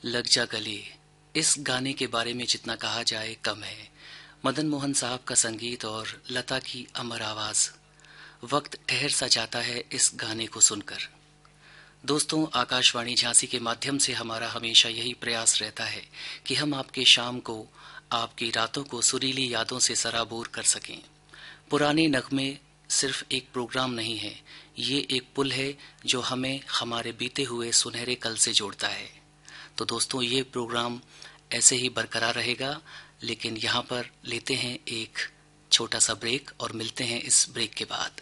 लग जा गले, इस गाने के बारे में जितना कहा जाए कम है। मदन मोहन साहब का संगीत और लता की अमर आवाज, वक्त ठहर सा जाता है इस गाने को सुनकर। दोस्तों, आकाशवाणी झांसी के माध्यम से हमारा हमेशा यही प्रयास रहता है कि हम आपके शाम को, आपकी रातों को सुरीली यादों से सराबोर कर सकें। पुराने नगमे सिर्फ एक प्रोग्राम नहीं है, ये एक पुल है जो हमें हमारे बीते हुए सुनहरे कल से जोड़ता है। तो दोस्तों, ये प्रोग्राम ऐसे ही बरकरार रहेगा, लेकिन यहाँ पर लेते हैं एक छोटा सा ब्रेक और मिलते हैं इस ब्रेक के बाद।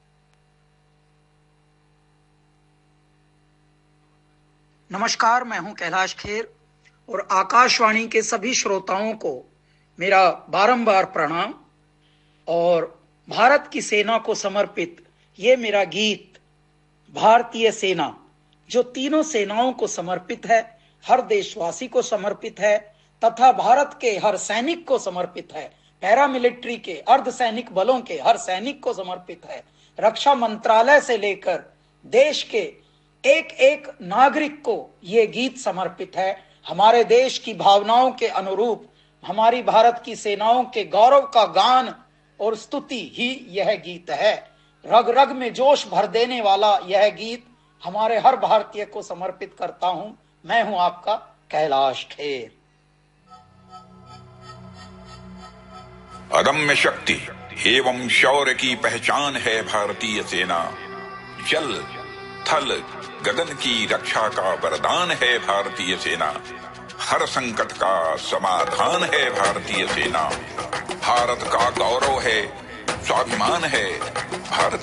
नमस्कार, मैं हूं कैलाश खेर और आकाशवाणी के सभी श्रोताओं को मेरा बारंबार प्रणाम। और भारत की सेना को समर्पित ये मेरा गीत भारतीय सेना, जो तीनों सेनाओं को समर्पित है, हर देशवासी को समर्पित है तथा भारत के हर सैनिक को समर्पित है, पैरामिलिट्री के, अर्धसैनिक बलों के हर सैनिक को समर्पित है, रक्षा मंत्रालय से लेकर देश के एक एक नागरिक को ये गीत समर्पित है। हमारे देश की भावनाओं के अनुरूप हमारी भारत की सेनाओं के गौरव का गान और स्तुति ही यह गीत है। रग रग में जोश भर देने वाला यह गीत हमारे हर भारतीय को समर्पित करता हूं। मैं हूं आपका कैलाश खेर। अदम्य शक्ति एवं शौर्य की पहचान है भारतीय सेना। जल थल गगन की रक्षा का वरदान है भारतीय सेना। हर संकट का समाधान है भारतीय सेना। भारत का गौरव है, स्वाभिमान है। भारत